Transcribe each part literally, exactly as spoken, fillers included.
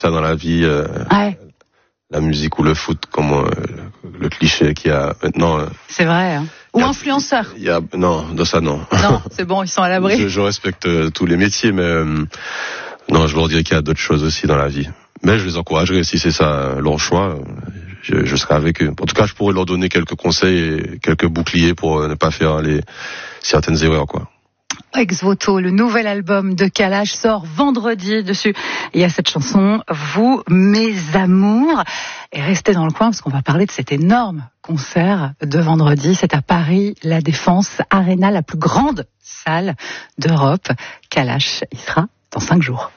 Ça dans la vie, euh, ouais. La musique ou le foot, comme euh, le cliché qu'il y a maintenant. Euh, c'est vrai. Hein. Ou influenceur. Il y a non, de ça non. Non, c'est bon, ils sont à l'abri. je, je respecte euh, tous les métiers, mais euh, non, je leur dirais qu'il y a d'autres choses aussi dans la vie. Mais je les encouragerai si c'est ça leur choix. Je, je serai avec eux. En tout cas, je pourrais leur donner quelques conseils et quelques boucliers pour ne pas faire les certaines erreurs, quoi. Ex Voto, le nouvel album de Kalash sort vendredi. Dessus, il y a cette chanson, Vous, mes amours. Et restez dans le coin parce qu'on va parler de cet énorme concert de vendredi. C'est à Paris, la Défense Arena, la plus grande salle d'Europe. Kalash, il sera dans cinq jours.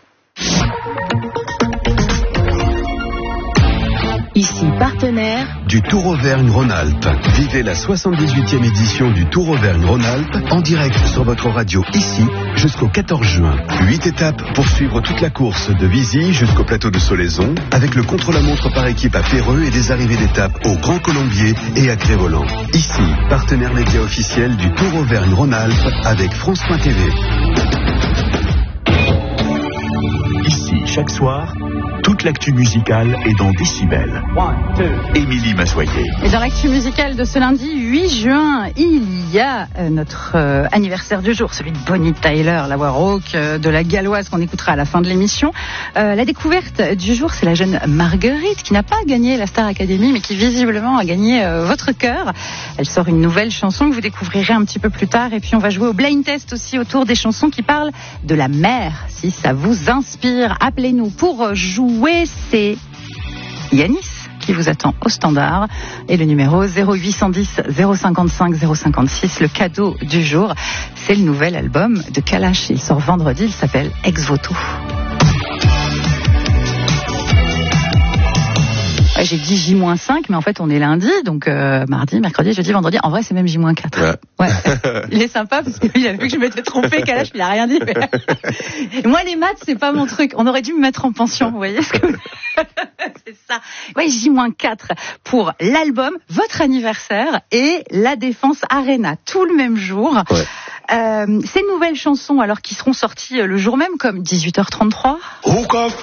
Ici, partenaire du Tour Auvergne-Rhône-Alpes. Vivez la soixante-dix-huitième édition du Tour Auvergne-Rhône-Alpes en direct sur votre radio ici jusqu'au quatorze juin. Huit étapes pour suivre toute la course de Vizy jusqu'au plateau de Solaison avec le contre-la-montre par équipe à Péreux et des arrivées d'étapes au Grand Colombier et à Crévolant. Ici, partenaire média officiel du Tour Auvergne-Rhône-Alpes avec France point T V. Ici, chaque soir, toute l'actu musicale est dans Décibel. Émilie Massoyer. Et dans l'actu musicale de ce lundi huit juin, il y a euh, notre euh, anniversaire du jour, celui de Bonnie Tyler, la voix rauque euh, de la galloise qu'on écoutera à la fin de l'émission. Euh, la découverte du jour, c'est la jeune Marguerite qui n'a pas gagné la Star Academy, mais qui visiblement a gagné euh, votre cœur. Elle sort une nouvelle chanson que vous découvrirez un petit peu plus tard. Et puis on va jouer au blind test aussi autour des chansons qui parlent de la mer. Si ça vous inspire, appelez-nous pour jouer. C'est Yanis qui vous attend au standard et le numéro zéro huit cent dix zéro cinquante-cinq zéro cinquante-six. Le cadeau du jour, c'est le nouvel album de Kalash. Il sort vendredi, il s'appelle Ex Voto. Ouais, j'ai dit J moins cinq, mais en fait on est lundi, donc euh, mardi, mercredi, jeudi, vendredi. En vrai c'est même J moins quatre. Ouais. Ouais. Il est sympa parce qu'il a vu que je m'étais trompée, Kalash, il a rien dit. Mais... Moi les maths c'est pas mon truc. On aurait dû me mettre en pension, vous voyez ce que... C'est ça. Ouais, J moins quatre pour l'album, votre anniversaire et la Défense Arena, tout le même jour. Ouais. Euh, ces nouvelles chansons alors qui seront sorties le jour même comme dix-huit heures trente-trois. Hook off.